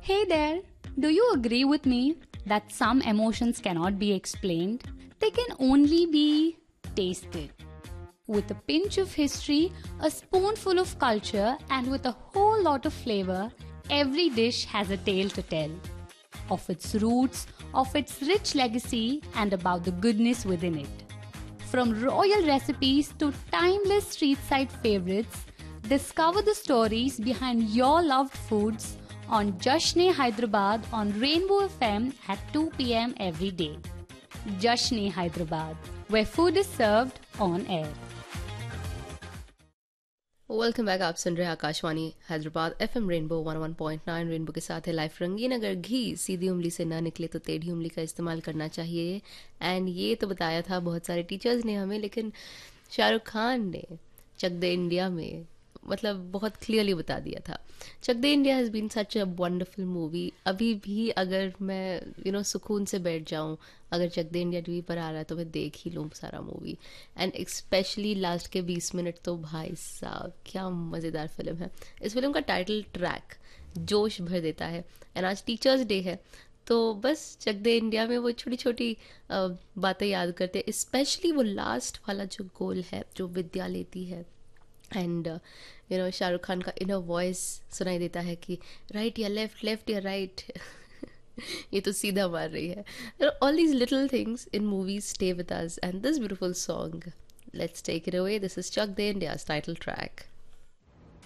Hey there! Do you agree with me that some emotions cannot be explained? They can only be tasted. With a pinch of history, a spoonful of culture, and with a whole lot of flavor, every dish has a tale to tell. Of its roots, of its rich legacy, and about the goodness within it. From royal recipes to timeless street side favorites, discover the stories behind your loved foods on Jashne Hyderabad on Rainbow FM at 2 pm every day. Jashne Hyderabad, where food is served on air. Welcome back. आप सुन रहे हैं Akashvani Hyderabad FM rainbow 101.9। Rainbow के साथ है life रंगीन। अगर घी सीधी उंगली से ना निकले तो टेढ़ी उंगली का इस्तेमाल करना चाहिए। एंड ये तो बताया था बहुत सारे टीचर्स ने हमें, लेकिन शाहरुख खान ने चक दे इंडिया में मतलब बहुत क्लियरली बता दिया था। चक दे India has been such a wonderful movie. अभी भी अगर मैं सुकून से बैठ जाऊं, अगर चक दे इंडिया टीवी पर आ रहा है तो मैं देख ही लूँ सारा मूवी। एंड स्पेशली लास्ट के 20 मिनट तो भाई साहब क्या मज़ेदार फिल्म है। इस फिल्म का टाइटल ट्रैक जोश भर देता है। एंड आज टीचर्स डे है तो बस चक दे इंडिया में वो छोटी छोटी बातें याद करते हैं। स्पेशली वो लास्ट वाला जो गोल है, जो विद्या लेती है, एंड शाहरुख खान का इनर वॉइस सुनाई देता है कि राइट या लेफ्ट, लेफ्ट या राइट। ये तो सीधा मार रही है। All these little things in movies stay with us and this beautiful song, let's take it away. This is Chak they India's title track.